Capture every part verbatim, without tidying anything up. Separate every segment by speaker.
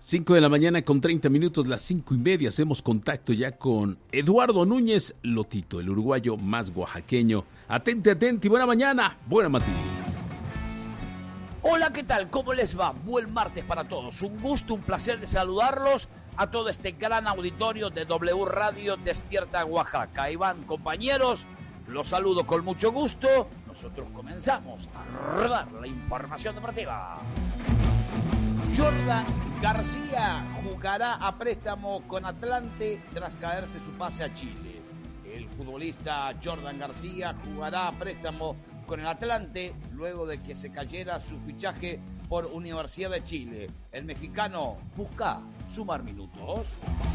Speaker 1: Cinco de la mañana con treinta minutos, las cinco y media, hacemos contacto ya con Eduardo Núñez Lotito, el uruguayo más oaxaqueño. Atente, atente y buena mañana, buena mañana.
Speaker 2: Hola, ¿qué tal? ¿Cómo les va? Buen martes para todos. Un gusto, un placer de saludarlos a todo este gran auditorio de W Radio Despierta Oaxaca. Ahí van, compañeros, los saludo con mucho gusto. Nosotros comenzamos a rodar la información deportiva. Jordan García jugará a préstamo con Atlante tras caerse su pase a Chile. El futbolista Jordan García jugará a préstamo con el Atlante luego de que se cayera su fichaje por Universidad de Chile. El mexicano busca sumar minutos.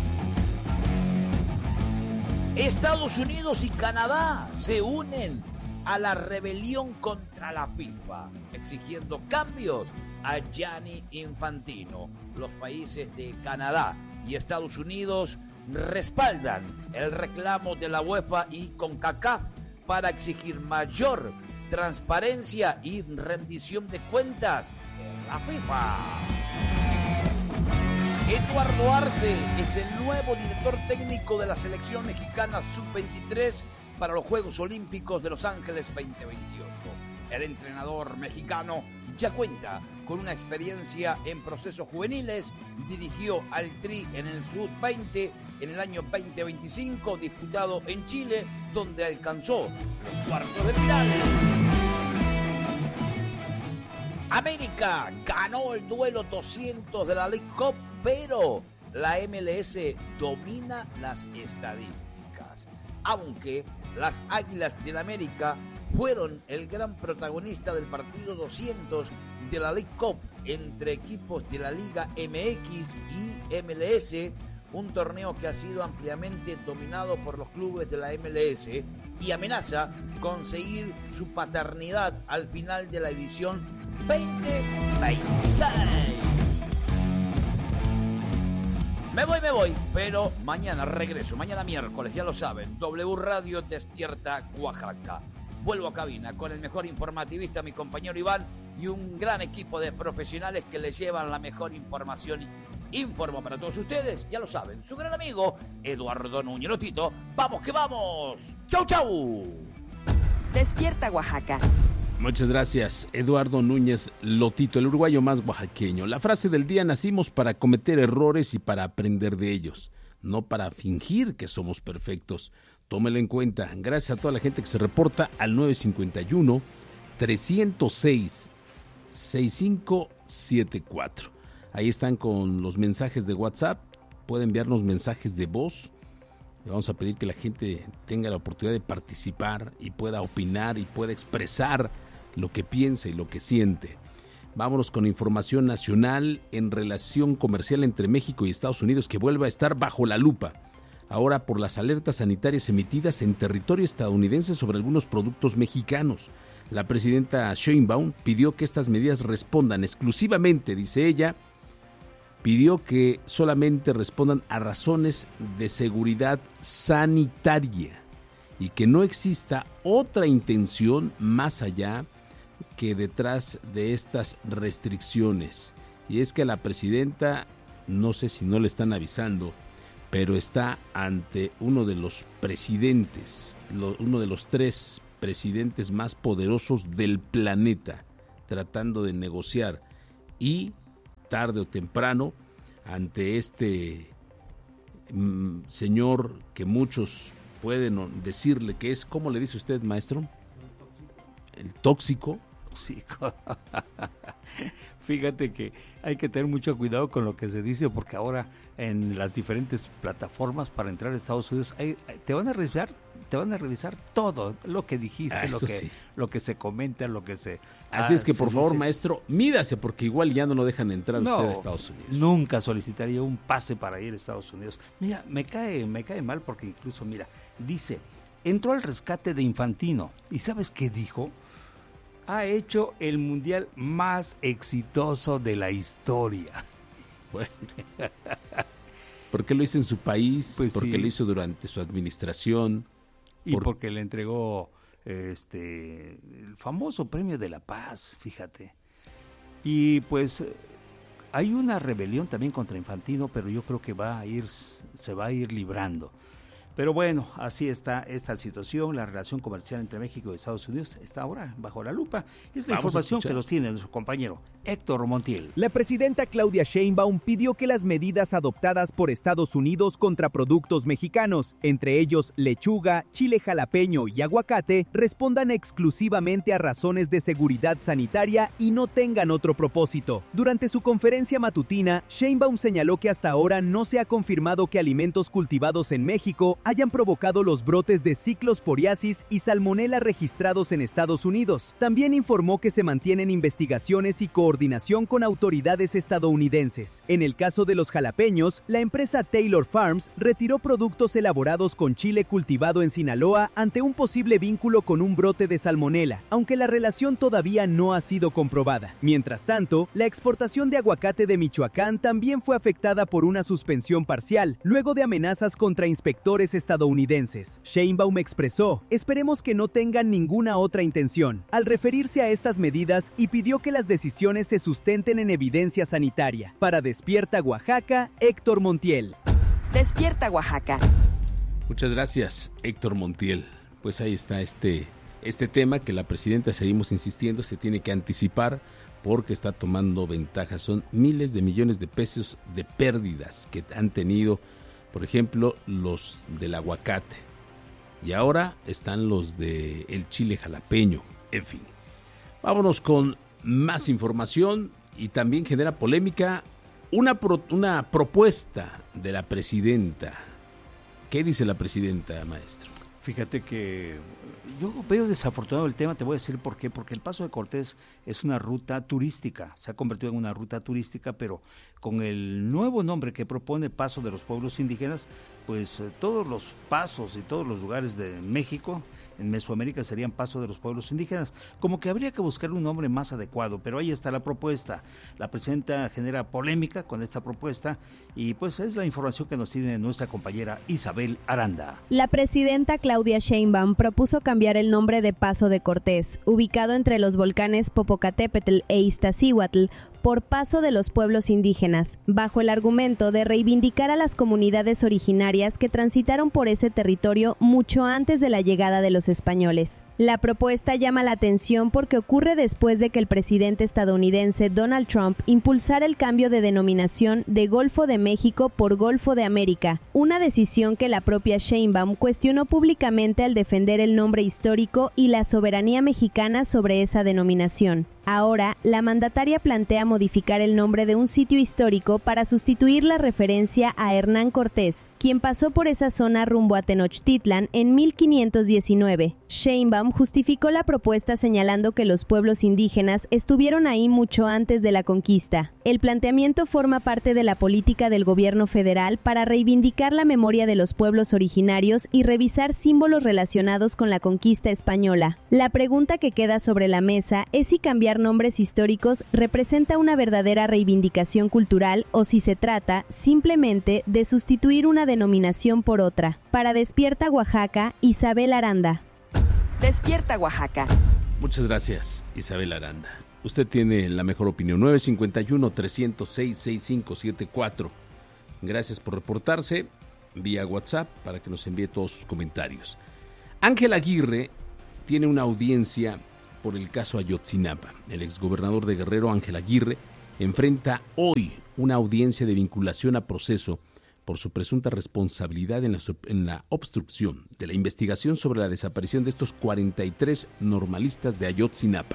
Speaker 2: Estados Unidos y Canadá se unen a la rebelión contra la FIFA, exigiendo cambios a Gianni Infantino. Los países de Canadá y Estados Unidos respaldan el reclamo de la UEFA y CONCACAF para exigir mayor transparencia y rendición de cuentas en la FIFA. Eduardo Arce es el nuevo director técnico de la selección mexicana sub veintitrés para los Juegos Olímpicos de Los Ángeles veinte veintiocho. El entrenador mexicano ya cuenta con una experiencia en procesos juveniles, dirigió al Tri en el sub veinte en el año veinte veinticinco, disputado en Chile, donde alcanzó los cuartos de final. América ganó el duelo doscientos de la League Cup, pero la M L S domina las estadísticas. Aunque las Águilas del América fueron el gran protagonista del partido doscientos de la League Cup entre equipos de la Liga M X y M L S, un torneo que ha sido ampliamente dominado por los clubes de la M L S y amenaza conseguir su paternidad al final de la edición veinte veintiséis. Me voy, me voy, pero mañana regreso, mañana miércoles, ya lo saben, W Radio Despierta Oaxaca. Vuelvo a cabina con el mejor informativista, mi compañero Iván, y un gran equipo de profesionales que les llevan la mejor información. Informo para todos ustedes, ya lo saben, su gran amigo Eduardo Núñez Lotito. ¡Vamos que vamos! ¡Chau, chau!
Speaker 3: Despierta Oaxaca.
Speaker 1: Muchas gracias, Eduardo Núñez Lotito, el uruguayo más oaxaqueño. La frase del día: nacimos para cometer errores y para aprender de ellos, no para fingir que somos perfectos. Tómelo en cuenta. Gracias a toda la gente que se reporta al nueve cinco uno, tres cero seis, seis cinco siete cuatro. Ahí están con los mensajes de WhatsApp. Puede enviarnos mensajes de voz. Le vamos a pedir que la gente tenga la oportunidad de participar y pueda opinar y pueda expresar lo que piensa y lo que siente. Vámonos con información nacional en relación comercial entre México y Estados Unidos, que vuelve a estar bajo la lupa, ahora por las alertas sanitarias emitidas en territorio estadounidense sobre algunos productos mexicanos. La presidenta Sheinbaum pidió que estas medidas respondan exclusivamente, dice ella, pidió que solamente respondan a razones de seguridad sanitaria y que no exista otra intención más allá que detrás de estas restricciones. Y es que a la presidenta, no sé si no le están avisando, pero está ante uno de los presidentes, lo, uno de los tres presidentes más poderosos del planeta, tratando de negociar y tarde o temprano, ante este mm, señor que muchos pueden decirle que es, ¿cómo le dice usted, maestro? El tóxico.
Speaker 4: Tóxico. Fíjate que hay que tener mucho cuidado con lo que se dice, porque ahora en las diferentes plataformas para entrar a Estados Unidos hay, te van a revisar, te van a revisar todo lo que dijiste, ah, lo que sí. lo que se comenta, lo que se
Speaker 1: Así
Speaker 4: ah,
Speaker 1: es que por favor,
Speaker 4: dice.
Speaker 1: Maestro, mídase, porque igual ya no lo dejan entrar
Speaker 4: no,
Speaker 1: usted a Estados Unidos.
Speaker 4: Nunca solicitaría un pase para ir a Estados Unidos. Mira, me cae, me cae mal porque incluso, mira, dice, entró al rescate de Infantino. ¿Y sabes qué dijo? Ha hecho el mundial más exitoso de la historia.
Speaker 1: Bueno, ¿por qué lo hizo en su país?
Speaker 4: Pues
Speaker 1: ¿Por qué
Speaker 4: sí.
Speaker 1: lo hizo durante su administración?
Speaker 4: Y
Speaker 1: Por...
Speaker 4: porque le entregó este el famoso Premio de la Paz, fíjate. Y pues hay una rebelión también contra Infantino, pero yo creo que va a ir, se va a ir librando. Pero bueno, así está esta situación. La relación comercial entre México y Estados Unidos está ahora bajo la lupa. Es la
Speaker 1: Vamos
Speaker 4: información que nos tiene nuestro compañero Héctor Montiel.
Speaker 5: La presidenta Claudia Sheinbaum pidió que las medidas adoptadas por Estados Unidos contra productos mexicanos, entre ellos lechuga, chile jalapeño y aguacate, respondan exclusivamente a razones de seguridad sanitaria y no tengan otro propósito. Durante su conferencia matutina, Sheinbaum señaló que hasta ahora no se ha confirmado que alimentos cultivados en México hayan provocado los brotes de ciclosporiasis y salmonela registrados en Estados Unidos. También informó que se mantienen investigaciones y coordinación con autoridades estadounidenses. En el caso de los jalapeños, la empresa Taylor Farms retiró productos elaborados con chile cultivado en Sinaloa ante un posible vínculo con un brote de salmonela, aunque la relación todavía no ha sido comprobada. Mientras tanto, la exportación de aguacate de Michoacán también fue afectada por una suspensión parcial, luego de amenazas contra inspectores estadounidenses. Sheinbaum expresó: esperemos que no tengan ninguna otra intención, al referirse a estas medidas, y pidió que las decisiones se sustenten en evidencia sanitaria. Para Despierta Oaxaca, Héctor Montiel.
Speaker 3: Despierta Oaxaca.
Speaker 1: Muchas gracias, Héctor Montiel. Pues ahí está este, este tema que la presidenta, seguimos insistiendo, se tiene que anticipar porque está tomando ventaja. Son miles de millones de pesos de pérdidas que han tenido, por ejemplo, los del aguacate. Y ahora están los del de chile jalapeño. En fin, vámonos con más información. Y también genera polémica una, pro, una propuesta de la presidenta. ¿Qué dice la presidenta, maestro?
Speaker 4: Fíjate que yo veo desafortunado el tema, te voy a decir por qué, porque el Paso de Cortés es una ruta turística, se ha convertido en una ruta turística, pero con el nuevo nombre que propone, Paso de los Pueblos Indígenas, pues eh, todos los pasos y todos los lugares de México, en Mesoamérica, serían Paso de los Pueblos Indígenas. Como que habría que buscar un nombre más adecuado, pero ahí está la propuesta. La presidenta genera polémica con esta propuesta y pues es la información que nos tiene nuestra compañera Isabel Aranda.
Speaker 6: La presidenta Claudia Sheinbaum propuso cambiar el nombre de Paso de Cortés, ubicado entre los volcanes Popocatépetl e Iztaccíhuatl, por Paso de los Pueblos Indígenas, bajo el argumento de reivindicar a las comunidades originarias que transitaron por ese territorio mucho antes de la llegada de los españoles. La propuesta llama la atención porque ocurre después de que el presidente estadounidense Donald Trump impulsara el cambio de denominación de Golfo de México por Golfo de América, una decisión que la propia Sheinbaum cuestionó públicamente al defender el nombre histórico y la soberanía mexicana sobre esa denominación. Ahora, la mandataria plantea modificar el nombre de un sitio histórico para sustituir la referencia a Hernán Cortés, quien pasó por esa zona rumbo a Tenochtitlan en mil quinientos diecinueve. Sheinbaum justificó la propuesta señalando que los pueblos indígenas estuvieron ahí mucho antes de la conquista. El planteamiento forma parte de la política del gobierno federal para reivindicar la memoria de los pueblos originarios y revisar símbolos relacionados con la conquista española. La pregunta que queda sobre la mesa es si cambiar nombres históricos representa una verdadera reivindicación cultural o si se trata simplemente de sustituir una denominación por otra. Para Despierta Oaxaca, Isabel Aranda.
Speaker 3: Despierta Oaxaca.
Speaker 1: Muchas gracias, Isabel Aranda. Usted tiene la mejor opinión. nueve cinco uno, tres cero seis, seis cinco siete cuatro. Gracias por reportarse vía WhatsApp para que nos envíe todos sus comentarios. Ángel Aguirre tiene una audiencia por el caso Ayotzinapa. El exgobernador de Guerrero, Ángel Aguirre, enfrenta hoy una audiencia de vinculación a proceso por su presunta responsabilidad en la, en la obstrucción de la investigación sobre la desaparición de estos cuarenta y tres normalistas de Ayotzinapa.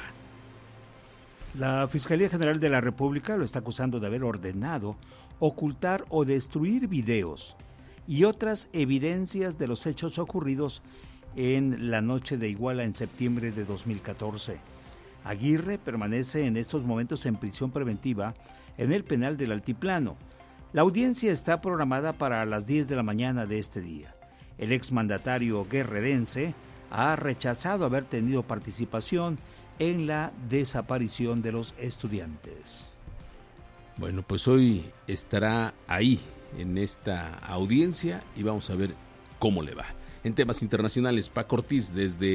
Speaker 4: La Fiscalía General de la República lo está acusando de haber ordenado ocultar o destruir videos y otras evidencias de los hechos ocurridos en la noche de Iguala en septiembre de dos mil catorce. Aguirre permanece en estos momentos en prisión preventiva en el penal del Altiplano. La audiencia está programada para las diez de la mañana de este día. El exmandatario guerrerense ha rechazado haber tenido participación en la desaparición de los estudiantes.
Speaker 1: Bueno, pues hoy estará ahí en esta audiencia y vamos a ver cómo le va. En temas internacionales, Paco Ortiz desde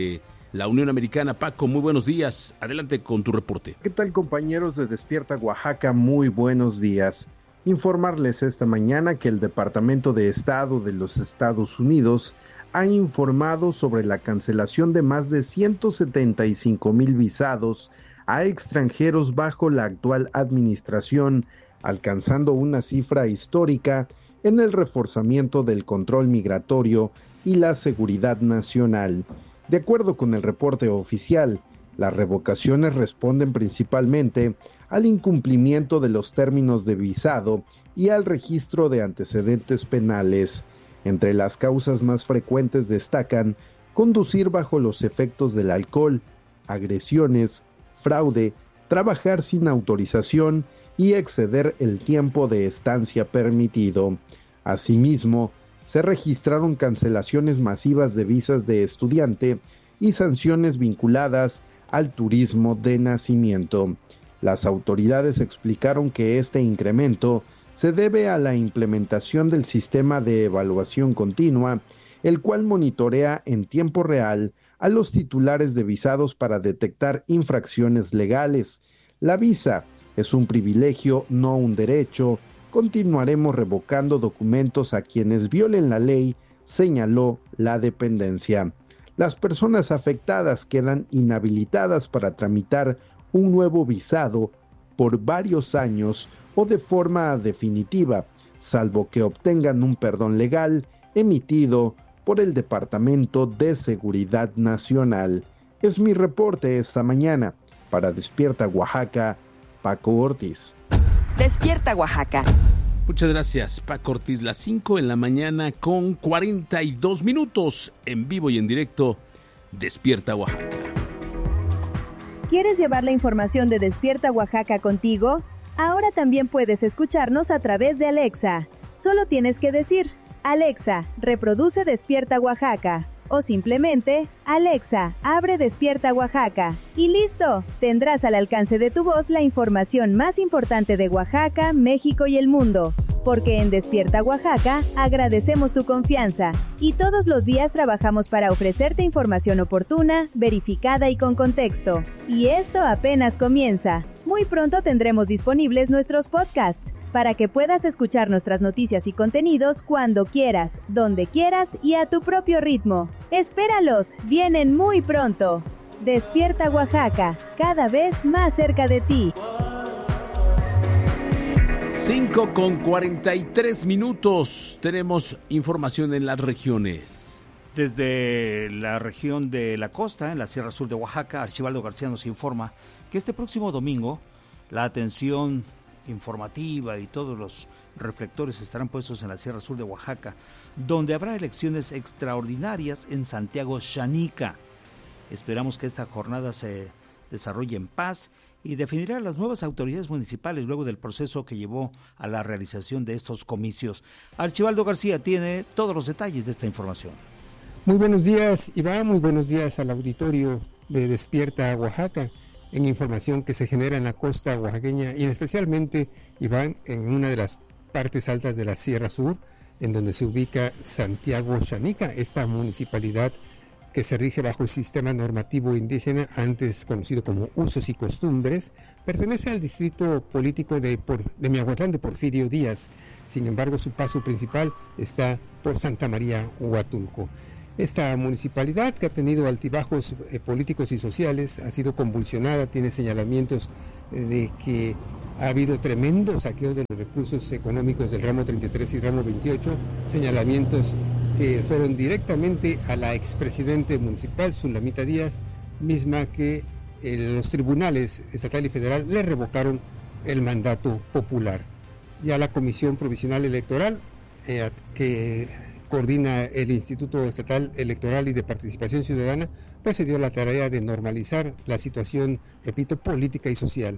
Speaker 1: la Unión Americana. Paco, muy buenos días. Adelante con tu reporte.
Speaker 7: ¿Qué tal, compañeros de Despierta Oaxaca? Muy buenos días. Informarles esta mañana que el Departamento de Estado de los Estados Unidos ha informado sobre la cancelación de más de ciento setenta y cinco mil visados a extranjeros bajo la actual administración, alcanzando una cifra histórica en el reforzamiento del control migratorio y la seguridad nacional. De acuerdo con el reporte oficial, las revocaciones responden principalmente al incumplimiento de los términos de visado y al registro de antecedentes penales. Entre las causas más frecuentes destacan conducir bajo los efectos del alcohol, agresiones, fraude, trabajar sin autorización y exceder el tiempo de estancia permitido. Asimismo, se registraron cancelaciones masivas de visas de estudiante y sanciones vinculadas al turismo de nacimiento. Las autoridades explicaron que este incremento se debe a la implementación del sistema de evaluación continua, el cual monitorea en tiempo real a los titulares de visados para detectar infracciones legales. La visa es un privilegio, no un derecho. Continuaremos revocando documentos a quienes violen la ley, señaló la dependencia. Las personas afectadas quedan inhabilitadas para tramitar un nuevo visado por varios años o de forma definitiva, salvo que obtengan un perdón legal emitido por el Departamento de Seguridad Nacional. Es mi reporte esta mañana. Para Despierta Oaxaca, Paco Ortiz.
Speaker 3: Despierta Oaxaca.
Speaker 1: Muchas gracias, Paco Ortiz. Las cinco en la mañana con cuarenta y dos minutos, en vivo y en directo, Despierta Oaxaca.
Speaker 6: ¿Quieres llevar la información de Despierta Oaxaca contigo? Ahora también puedes escucharnos a través de Alexa. Solo tienes que decir, Alexa, reproduce Despierta Oaxaca. O simplemente, Alexa, abre Despierta Oaxaca. Y listo, tendrás al alcance de tu voz la información más importante de Oaxaca, México y el mundo. Porque en Despierta Oaxaca agradecemos tu confianza y todos los días trabajamos para ofrecerte información oportuna, verificada y con contexto. Y esto apenas comienza. Muy pronto tendremos disponibles nuestros podcasts para que puedas escuchar nuestras noticias y contenidos cuando quieras, donde quieras y a tu propio ritmo. ¡Espéralos! ¡Vienen muy pronto! Despierta Oaxaca, cada vez más cerca de ti.
Speaker 1: cinco con cuarenta y tres minutos. Tenemos información en las regiones.
Speaker 4: Desde la región de la costa, en la Sierra Sur de Oaxaca, Archibaldo García nos informa que este próximo domingo la atención informativa y todos los reflectores estarán puestos en la Sierra Sur de Oaxaca, donde habrá elecciones extraordinarias en Santiago Xanica. Esperamos que esta jornada se desarrolle en paz y definirá las nuevas autoridades municipales luego del proceso que llevó a la realización de estos comicios. Archibaldo García tiene todos los detalles de esta información.
Speaker 8: Muy buenos días, Iván, muy buenos días al auditorio de Despierta Oaxaca, en información que se genera en la costa oaxaqueña y especialmente, Iván, en una de las partes altas de la Sierra Sur, en donde se ubica Santiago Xanica, esta municipalidad que se rige bajo el sistema normativo indígena, antes conocido como Usos y Costumbres, pertenece al distrito político de, por, de Miahuatlán de Porfirio Díaz. Sin embargo, su paso principal está por Santa María Huatulco. Esta municipalidad, que ha tenido altibajos eh, políticos y sociales, ha sido convulsionada, tiene señalamientos eh, de que ha habido tremendo saqueo de los recursos económicos del ramo treinta y tres y ramo veintiocho, señalamientos que fueron directamente a la expresidente municipal, Zulamita Díaz, misma que eh, los tribunales estatal y federal le revocaron el mandato popular. Ya la Comisión Provisional Electoral, eh, que coordina el Instituto Estatal Electoral y de Participación Ciudadana, pues se dio la tarea de normalizar la situación, repito, política y social.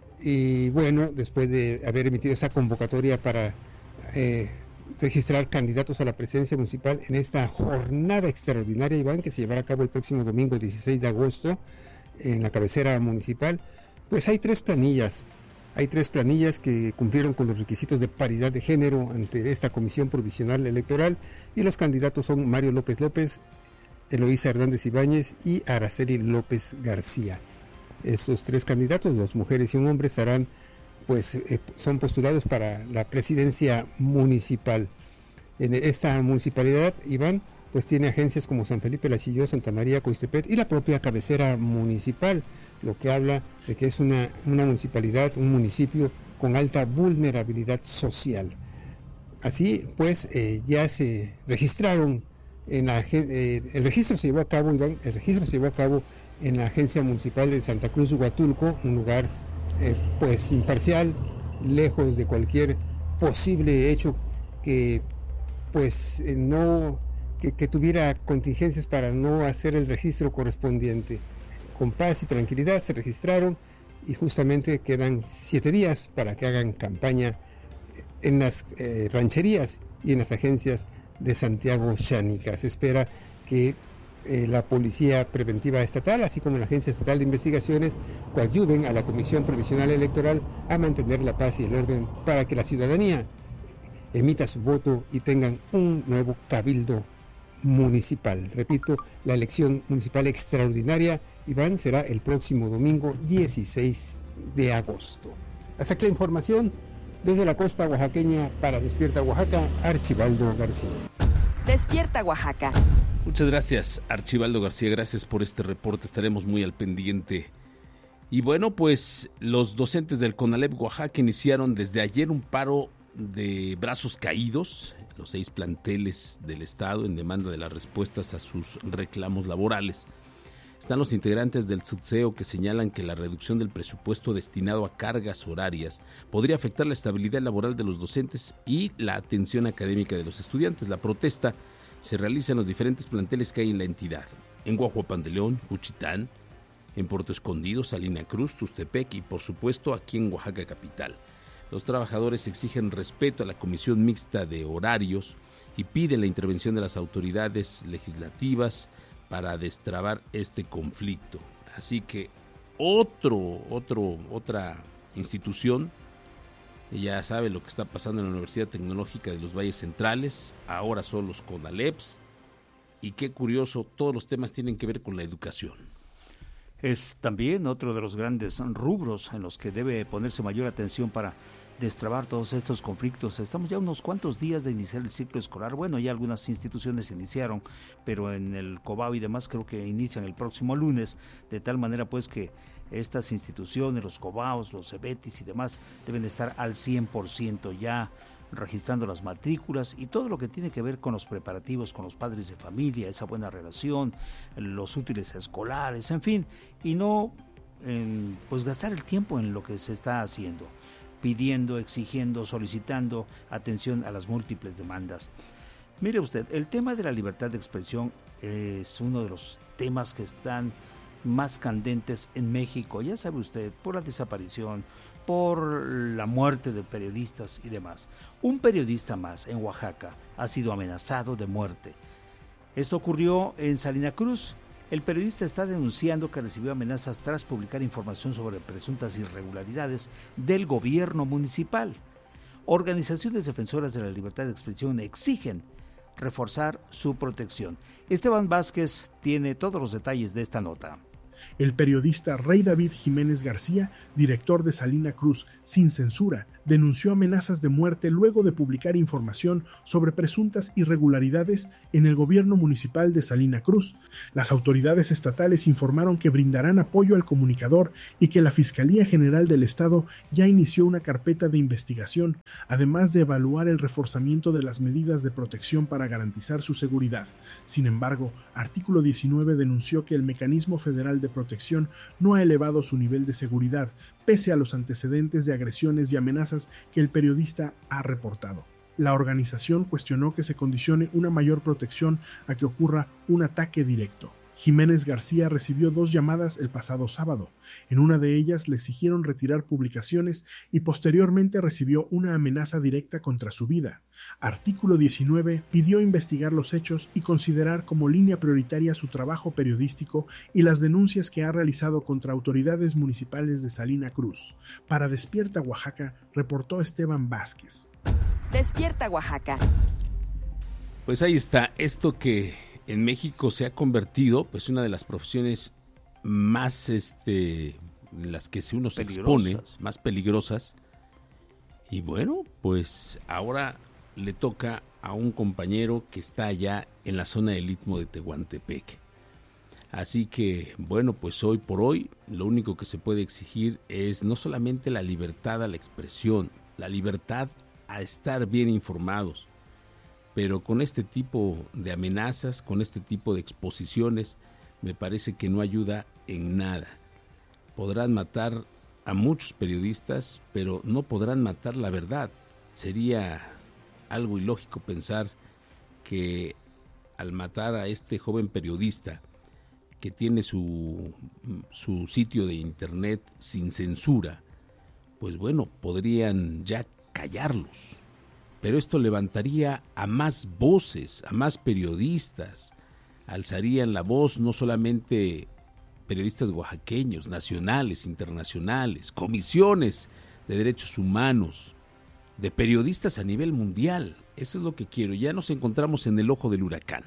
Speaker 8: Y bueno, después de haber emitido esa convocatoria para eh, registrar candidatos a la presidencia municipal en esta jornada extraordinaria, Iván, que se llevará a cabo el próximo domingo dieciséis de agosto en la cabecera municipal, pues hay tres planillas. Hay tres planillas que cumplieron con los requisitos de paridad de género ante esta Comisión Provisional Electoral y los candidatos son Mario López López, Eloísa Hernández Ibáñez y Araceli López García. Estos tres candidatos, dos mujeres y un hombre, estarán, pues, eh, son postulados para la presidencia municipal. En esta municipalidad, Iván, pues tiene agencias como San Felipe, La Chilló, Santa María, Coistepet y la propia cabecera municipal, lo que habla de que es una, una municipalidad, un municipio con alta vulnerabilidad social. Así pues, eh, ya se registraron, en la, eh, el registro se llevó a cabo, Iván, el registro se llevó a cabo en la Agencia Municipal de Santa Cruz, Huatulco, un lugar eh, pues imparcial, lejos de cualquier posible hecho que pues eh, no que, que tuviera contingencias para no hacer el registro correspondiente. Con paz y tranquilidad se registraron y justamente quedan siete días para que hagan campaña en las eh, rancherías y en las agencias de Santiago Xánica. Se espera que eh, la Policía Preventiva Estatal, así como la Agencia Estatal de Investigaciones, coadyuven a la Comisión Provisional Electoral a mantener la paz y el orden para que la ciudadanía emita su voto y tengan un nuevo cabildo municipal. Repito, la elección municipal extraordinaria, Iván, será el próximo domingo dieciséis de agosto. Hasta aquí la información desde la costa oaxaqueña para Despierta Oaxaca, Archibaldo García.
Speaker 3: Despierta Oaxaca.
Speaker 1: Muchas gracias, Archibaldo García, gracias por este reporte, estaremos muy al pendiente. Y bueno, pues los docentes del CONALEP Oaxaca iniciaron desde ayer un paro de brazos caídos, los seis planteles del estado, en demanda de las respuestas a sus reclamos laborales. Están los integrantes del SUTSEO que señalan que la reducción del presupuesto destinado a cargas horarias podría afectar la estabilidad laboral de los docentes y la atención académica de los estudiantes. La protesta se realiza en los diferentes planteles que hay en la entidad, en Guajuapan de León, Juchitán, en Puerto Escondido, Salina Cruz, Tustepec y por supuesto aquí en Oaxaca capital. Los trabajadores exigen respeto a la Comisión Mixta de Horarios y piden la intervención de las autoridades legislativas para destrabar este conflicto. Así que otro, otro, otra institución, ya sabe lo que está pasando en la Universidad Tecnológica de los Valles Centrales, ahora son los CONALEPs, y qué curioso, todos los temas tienen que ver con la educación.
Speaker 4: Es también otro de los grandes rubros en los que debe ponerse mayor atención para destrabar todos estos conflictos. Estamos ya unos cuantos días de iniciar el ciclo escolar. Bueno, ya algunas instituciones iniciaron, pero en el COBAO y demás creo que inician el próximo lunes, de tal manera pues que estas instituciones, los COBAOs, los CEBETIS y demás, deben de estar al cien por ciento ya registrando las matrículas y todo lo que tiene que ver con los preparativos con los padres de familia, esa buena relación, los útiles escolares, en fin, y no en, pues gastar el tiempo en lo que se está haciendo, pidiendo, exigiendo, solicitando atención a las múltiples demandas. Mire usted, el tema de la libertad de expresión es uno de los temas que están más candentes en México, ya sabe usted, por la desaparición, por la muerte de periodistas y demás. Un periodista más en Oaxaca ha sido amenazado de muerte. Esto ocurrió en Salina Cruz. El periodista está denunciando que recibió amenazas tras publicar información sobre presuntas irregularidades del gobierno municipal. Organizaciones defensoras de la libertad de expresión exigen reforzar su protección. Esteban Vázquez tiene todos los detalles de esta nota.
Speaker 9: El periodista Rey David Jiménez García, director de Salina Cruz Sin Censura, denunció amenazas de muerte luego de publicar información sobre presuntas irregularidades en el gobierno municipal de Salina Cruz. Las autoridades estatales informaron que brindarán apoyo al comunicador y que la Fiscalía General del Estado ya inició una carpeta de investigación, además de evaluar el reforzamiento de las medidas de protección para garantizar su seguridad. Sin embargo, Artículo diecinueve denunció que el Mecanismo Federal de Protección no ha elevado su nivel de seguridad, pese a los antecedentes de agresiones y amenazas que el periodista ha reportado. La organización cuestionó que se condicione una mayor protección a que ocurra un ataque directo. Jiménez García recibió dos llamadas el pasado sábado. En una de ellas le exigieron retirar publicaciones y posteriormente recibió una amenaza directa contra su vida. Artículo diecinueve pidió investigar los hechos y considerar como línea prioritaria su trabajo periodístico y las denuncias que ha realizado contra autoridades municipales de Salina Cruz. Para Despierta Oaxaca, reportó Esteban Vázquez.
Speaker 3: Despierta Oaxaca.
Speaker 1: Pues ahí está, esto que en México se ha convertido pues una de las profesiones más este en las que uno se expone, más peligrosas. Y bueno, pues ahora le toca a un compañero que está allá en la zona del Istmo de Tehuantepec. Así que, bueno, pues hoy por hoy lo único que se puede exigir es no solamente la libertad a la expresión, la libertad a estar bien informados, pero con este tipo de amenazas, con este tipo de exposiciones, me parece que no ayuda en nada. Podrán matar a muchos periodistas, pero no podrán matar la verdad. Sería algo ilógico pensar que al matar a este joven periodista que tiene su, su sitio de internet sin censura, pues bueno, podrían ya callarlos. Pero esto levantaría a más voces, a más periodistas, alzarían la voz no solamente periodistas oaxaqueños, nacionales, internacionales, comisiones de derechos humanos, de periodistas a nivel mundial. Eso es lo que quiero. Ya nos encontramos en el ojo del huracán.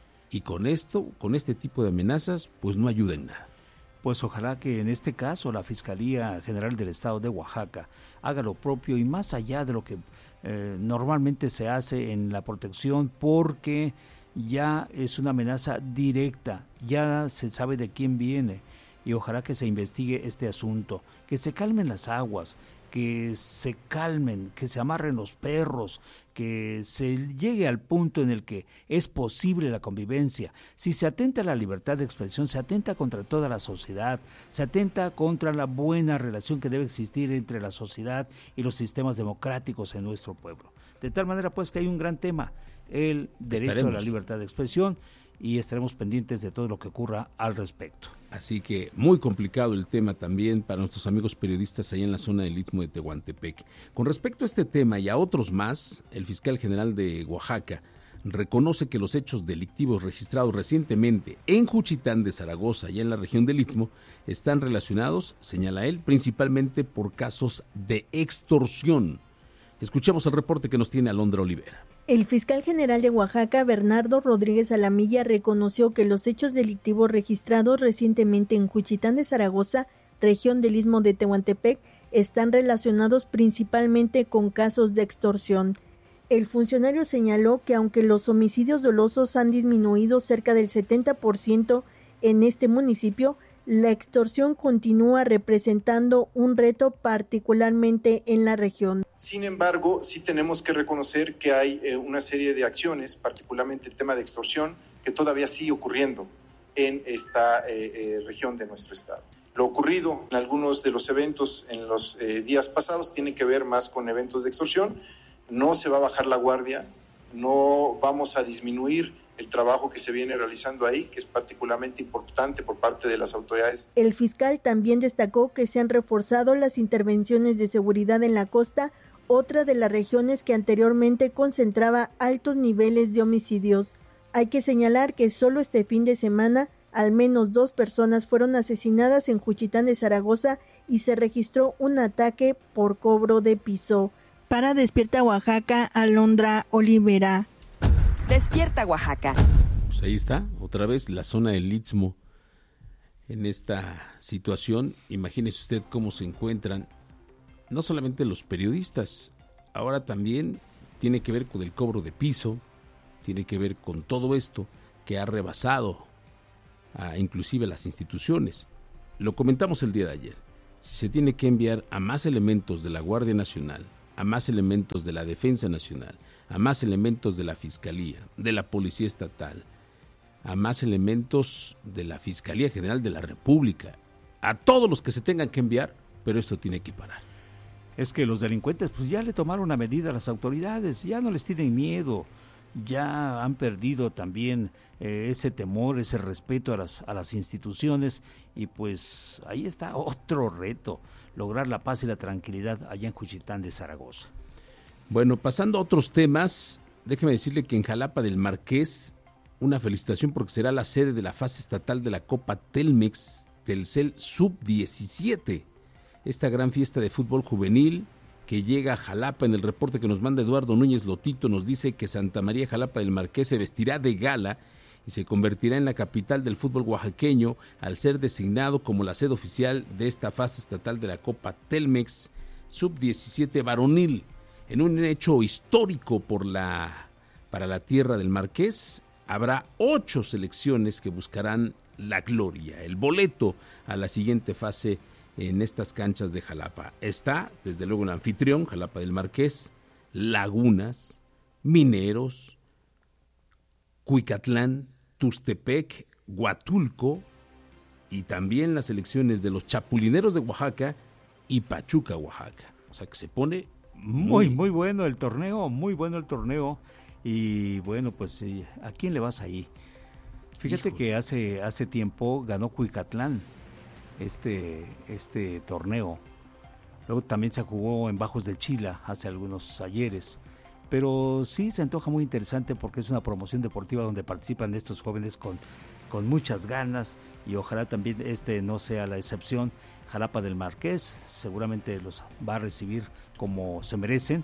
Speaker 1: Y con esto, con este tipo de amenazas, pues no ayuda en nada.
Speaker 4: Pues ojalá que en este caso la Fiscalía General del Estado de Oaxaca haga lo propio y más allá de lo que eh, normalmente se hace en la protección, porque ya es una amenaza directa, ya se sabe de quién viene, y ojalá que se investigue este asunto, que se calmen las aguas, que se calmen, que se amarren los perros, que se llegue al punto en el que es posible la convivencia. Si se atenta a la libertad de expresión, se atenta contra toda la sociedad, se atenta contra la buena relación que debe existir entre la sociedad y los sistemas democráticos en nuestro pueblo. De tal manera pues que hay un gran tema, el derecho Estaremos. a la libertad de expresión, y estaremos pendientes de todo lo que ocurra al respecto.
Speaker 1: Así que muy complicado el tema también para nuestros amigos periodistas allá en la zona del Istmo de Tehuantepec. Con respecto a este tema y a otros más, el fiscal general de Oaxaca reconoce que los hechos delictivos registrados recientemente en Juchitán de Zaragoza, allá en la región del Istmo, están relacionados, señala él, principalmente por casos de extorsión. Escuchemos el reporte que nos tiene Alondra Olivera.
Speaker 10: El fiscal general de Oaxaca, Bernardo Rodríguez Alamilla, reconoció que los hechos delictivos registrados recientemente en Juchitán de Zaragoza, región del Istmo de Tehuantepec, están relacionados principalmente con casos de extorsión. El funcionario señaló que aunque los homicidios dolosos han disminuido cerca del setenta por ciento en este municipio, la extorsión continúa representando un reto particularmente en la región.
Speaker 11: Sin embargo, sí tenemos que reconocer que hay eh, una serie de acciones, particularmente el tema de extorsión, que todavía sigue ocurriendo en esta eh, eh, región de nuestro estado. Lo ocurrido en algunos de los eventos en los eh, días pasados tiene que ver más con eventos de extorsión. No se va a bajar la guardia, no vamos a disminuir el trabajo que se viene realizando ahí, que es particularmente importante por parte de las autoridades.
Speaker 10: El fiscal también destacó que se han reforzado las intervenciones de seguridad en la costa, otra de las regiones que anteriormente concentraba altos niveles de homicidios. Hay que señalar que solo este fin de semana, al menos dos personas fueron asesinadas en Juchitán de Zaragoza y se registró un ataque por cobro de piso. Para Despierta Oaxaca, Alondra Olivera.
Speaker 3: Despierta Oaxaca.
Speaker 1: Pues ahí está, otra vez la zona del Istmo en esta situación. Imagínese usted cómo se encuentran no solamente los periodistas, ahora también tiene que ver con el cobro de piso, tiene que ver con todo esto que ha rebasado a inclusive las instituciones. Lo comentamos el día de ayer. Si se tiene que enviar a más elementos de la Guardia Nacional, a más elementos de la Defensa Nacional, a más elementos de la Fiscalía, de la Policía Estatal, a más elementos de la Fiscalía General de la República, a todos los que se tengan que enviar, pero esto tiene que parar.
Speaker 4: Es que los delincuentes pues ya le tomaron una medida a las autoridades, ya no les tienen miedo, ya han perdido también eh, ese temor, ese respeto a las, a las instituciones, y pues ahí está otro reto, lograr la paz y la tranquilidad allá en Juchitán de Zaragoza.
Speaker 1: Bueno, pasando a otros temas, déjeme decirle que en Jalapa del Marqués, una felicitación porque será la sede de la fase estatal de la Copa Telmex Telcel sub diecisiete, esta gran fiesta de fútbol juvenil que llega a Jalapa. En el reporte que nos manda Eduardo Núñez Lotito nos dice que Santa María Jalapa del Marqués se vestirá de gala y se convertirá en la capital del fútbol oaxaqueño al ser designado como la sede oficial de esta fase estatal de la Copa Telmex sub diecisiete varonil, en un hecho histórico por la, para la tierra del Marqués. Habrá ocho selecciones que buscarán la gloria, el boleto a la siguiente fase en estas canchas de Jalapa. Está, desde luego, el anfitrión, Jalapa del Marqués, Lagunas, Mineros, Cuicatlán, Tustepec, Huatulco y también las selecciones de los Chapulineros de Oaxaca y Pachuca, Oaxaca. O sea que se pone
Speaker 4: muy, muy, muy bueno el torneo, muy bueno el torneo. Y bueno, pues, ¿a quién le vas ahí? Fíjate Hijo. que hace, hace tiempo ganó Cuicatlán este, este torneo. Luego también se jugó en Bajos de Chila hace algunos ayeres. Pero sí se antoja muy interesante porque es una promoción deportiva donde participan estos jóvenes con, con muchas ganas, y ojalá también este no sea la excepción. Jalapa del Marqués seguramente los va a recibir como se merecen,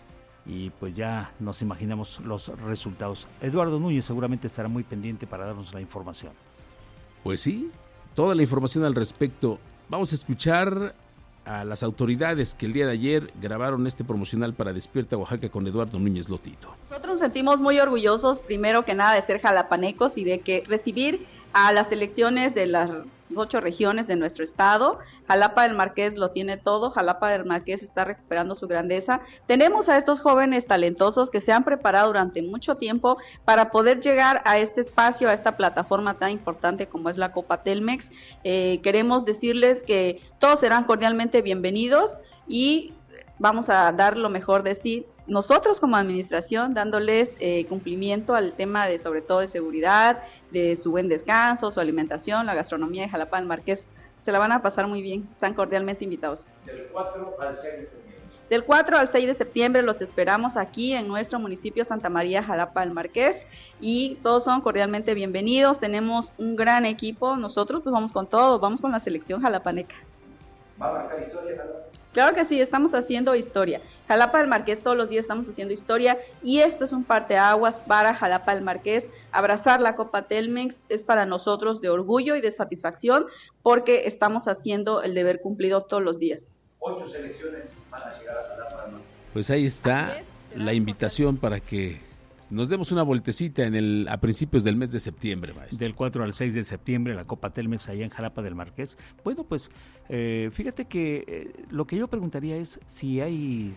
Speaker 4: y pues ya nos imaginamos los resultados. Eduardo Núñez seguramente estará muy pendiente para darnos la información.
Speaker 1: Pues sí, toda la información al respecto. Vamos a escuchar a las autoridades que el día de ayer grabaron este promocional para Despierta Oaxaca con Eduardo Núñez Lotito.
Speaker 12: Nosotros nos sentimos muy orgullosos, primero que nada, de ser jalapanecos y de que recibir a las selecciones de las ocho regiones de nuestro estado. Jalapa del Marqués lo tiene todo, Jalapa del Marqués está recuperando su grandeza. Tenemos a estos jóvenes talentosos que se han preparado durante mucho tiempo para poder llegar a este espacio, a esta plataforma tan importante como es la Copa Telmex. Eh, queremos decirles que todos serán cordialmente bienvenidos y vamos a dar lo mejor de sí. Nosotros como administración dándoles eh, cumplimiento al tema de sobre todo de seguridad, de su buen descanso, su alimentación, la gastronomía de Jalapa del Marqués. Se la van a pasar muy bien, están cordialmente invitados.
Speaker 2: Del cuatro al seis de septiembre.
Speaker 12: Del cuatro al seis de septiembre los esperamos aquí en nuestro municipio Santa María, Jalapa del Marqués, y todos son cordialmente bienvenidos. Tenemos un gran equipo, nosotros pues vamos con todo, vamos con la selección jalapaneca.
Speaker 2: ¿Va a marcar historia, Jalapa?
Speaker 12: Claro que sí, estamos haciendo historia. Jalapa del Marqués todos los días estamos haciendo historia y esto es un parteaguas para Jalapa del Marqués. Abrazar la Copa Telmex es para nosotros de orgullo y de satisfacción porque estamos haciendo el deber cumplido todos los días.
Speaker 2: Ocho selecciones van a llegar a Jalapa del Marqués.
Speaker 1: Pues ahí está la invitación para que nos demos una vueltecita en el, a principios del mes de septiembre, maestro.
Speaker 4: Del cuatro al seis de septiembre, la Copa Telmex allá en Jalapa del Marqués. Bueno, pues eh, fíjate que eh, lo que yo preguntaría es si hay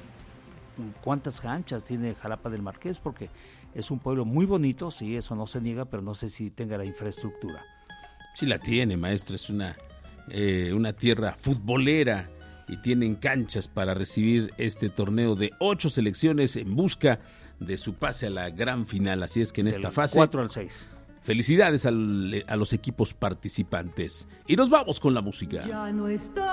Speaker 4: cuántas canchas tiene Jalapa del Marqués, porque es un pueblo muy bonito, sí, eso no se niega, pero no sé si tenga la infraestructura.
Speaker 1: Sí la tiene, maestro, es una, eh, una tierra futbolera y tienen canchas para recibir este torneo de ocho selecciones en busca de su pase a la gran final, así es que en esta fase
Speaker 4: cuatro al seis.
Speaker 1: Felicidades al, a los equipos participantes y nos vamos con la música.
Speaker 13: Ya no está.